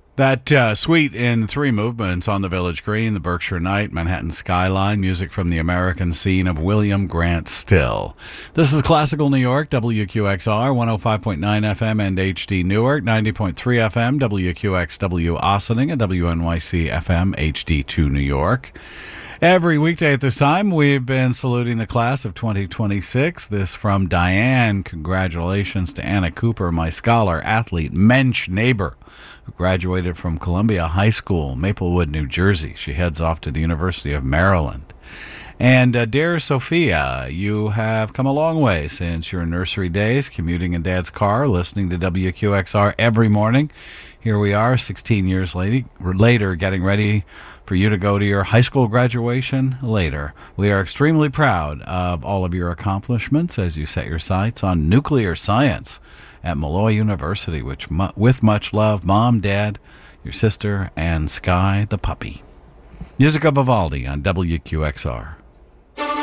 That suite in three movements on the Village Green, the Berkshire Night, Manhattan Skyline, music from the American scene of William Grant Still. This is Classical New York, WQXR, 105.9 FM and HD Newark, 90.3 FM, WQXW Ossining, and WNYC FM HD2 New York. Every weekday at this time, we've been saluting the class of 2026. This from Diane. Congratulations to Anna Cooper, my scholar, athlete, mensch, neighbor, who graduated from Columbia High School, Maplewood, New Jersey. She heads off to the University of Maryland. And dear Sophia, you have come a long way since your nursery days, commuting in Dad's car, listening to WQXR every morning. Here we are, 16 years later, getting ready for you to go to your high school graduation later. We are extremely proud of all of your accomplishments as you set your sights on nuclear science at Malloy University, which, with much love, Mom, Dad, your sister, and Sky the puppy. Music of Vivaldi on WQXR.